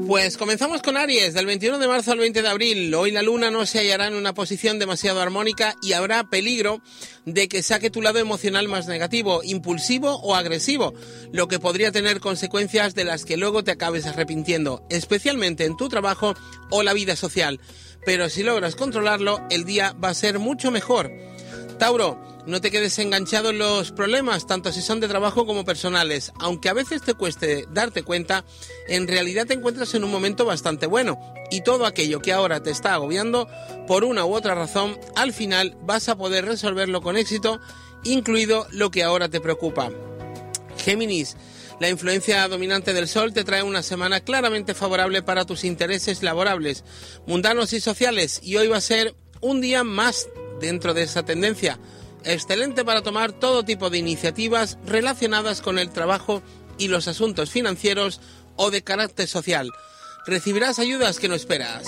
Pues comenzamos con Aries, del 21 de marzo al 20 de abril. Hoy la luna no se hallará en una posición demasiado armónica y habrá peligro de que saque tu lado emocional más negativo, impulsivo o agresivo, lo que podría tener consecuencias de las que luego te acabes arrepintiendo, especialmente en tu trabajo o la vida social. Pero si logras controlarlo, el día va a ser mucho mejor. Tauro, no te quedes enganchado en los problemas, tanto si son de trabajo como personales. Aunque a veces te cueste darte cuenta, en realidad te encuentras en un momento bastante bueno. Y todo aquello que ahora te está agobiando, por una u otra razón, al final vas a poder resolverlo con éxito, incluido lo que ahora te preocupa. Géminis, la influencia dominante del Sol te trae una semana claramente favorable para tus intereses laborables, mundanos y sociales, y hoy va a ser un día más dentro de esa tendencia. Excelente para tomar todo tipo de iniciativas relacionadas con el trabajo y los asuntos financieros o de carácter social. Recibirás ayudas que no esperas.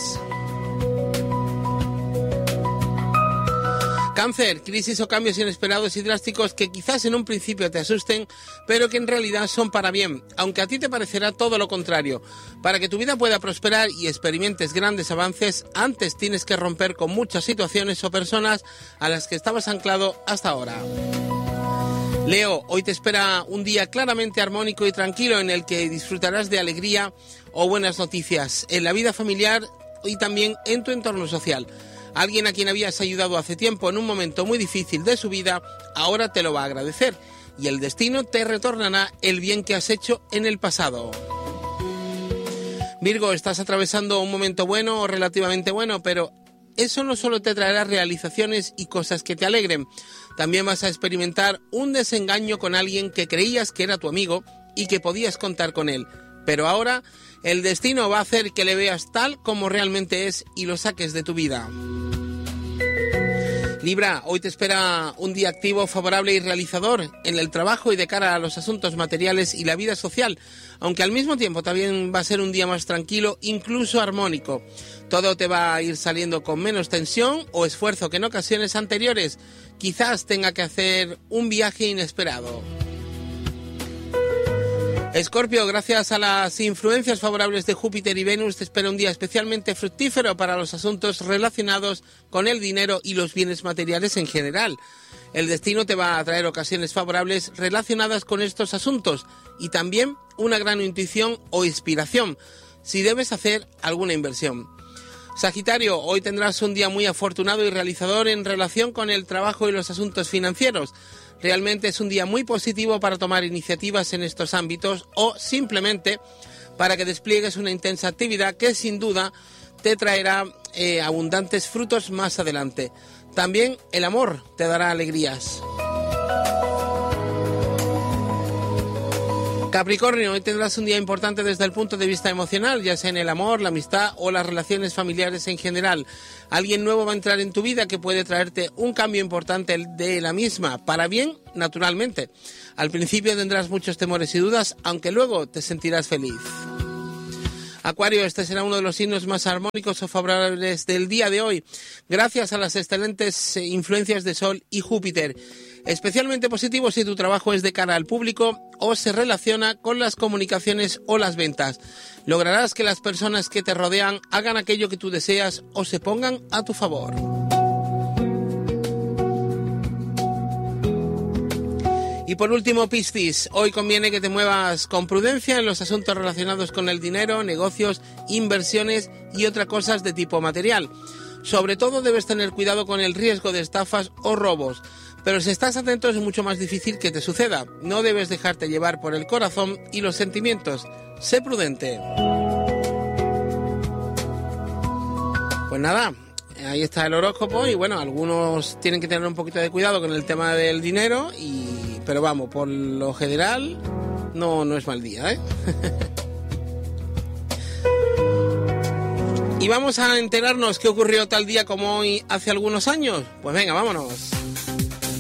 Cáncer, crisis o cambios inesperados y drásticos que quizás en un principio te asusten, pero que en realidad son para bien, aunque a ti te parecerá todo lo contrario. Para que tu vida pueda prosperar y experimentes grandes avances, antes tienes que romper con muchas situaciones o personas a las que estabas anclado hasta ahora. Leo, hoy te espera un día claramente armónico y tranquilo en el que disfrutarás de alegría o buenas noticias en la vida familiar y también en tu entorno social. Alguien a quien habías ayudado hace tiempo en un momento muy difícil de su vida, ahora te lo va a agradecer y el destino te retornará el bien que has hecho en el pasado. Virgo, estás atravesando un momento bueno o relativamente bueno, pero eso no solo te traerá realizaciones y cosas que te alegren, también vas a experimentar un desengaño con alguien que creías que era tu amigo y que podías contar con él, pero ahora el destino va a hacer que le veas tal como realmente es y lo saques de tu vida. Libra, hoy te espera un día activo, favorable y realizador en el trabajo y de cara a los asuntos materiales y la vida social, aunque al mismo tiempo también va a ser un día más tranquilo, incluso armónico. Todo te va a ir saliendo con menos tensión o esfuerzo que en ocasiones anteriores. Quizás tenga que hacer un viaje inesperado. Escorpio, gracias a las influencias favorables de Júpiter y Venus, te espera un día especialmente fructífero para los asuntos relacionados con el dinero y los bienes materiales en general. El destino te va a traer ocasiones favorables relacionadas con estos asuntos y también una gran intuición o inspiración si debes hacer alguna inversión. Sagitario, hoy tendrás un día muy afortunado y realizador en relación con el trabajo y los asuntos financieros. Realmente es un día muy positivo para tomar iniciativas en estos ámbitos o simplemente para que despliegues una intensa actividad que sin duda te traerá abundantes frutos más adelante. También el amor te dará alegrías. Capricornio, hoy tendrás un día importante desde el punto de vista emocional, ya sea en el amor, la amistad o las relaciones familiares en general. Alguien nuevo va a entrar en tu vida que puede traerte un cambio importante de la misma, para bien, naturalmente. Al principio tendrás muchos temores y dudas, aunque luego te sentirás feliz. Acuario, este será uno de los signos más armónicos o favorables del día de hoy, gracias a las excelentes influencias de Sol y Júpiter. Especialmente positivo si tu trabajo es de cara al público o se relaciona con las comunicaciones o las ventas. Lograrás que las personas que te rodean hagan aquello que tú deseas o se pongan a tu favor. Y por último, Piscis, hoy conviene que te muevas con prudencia en los asuntos relacionados con el dinero, negocios, inversiones y otras cosas de tipo material. Sobre todo debes tener cuidado con el riesgo de estafas o robos. Pero si estás atento es mucho más difícil que te suceda. No debes dejarte llevar por el corazón y los sentimientos. Sé prudente. Pues nada, ahí está el horóscopo y bueno, algunos tienen que tener un poquito de cuidado con el tema del dinero, pero vamos, por lo general no es mal día, ¿eh? Y vamos a enterarnos qué ocurrió tal día como hoy hace algunos años. Pues venga, vámonos.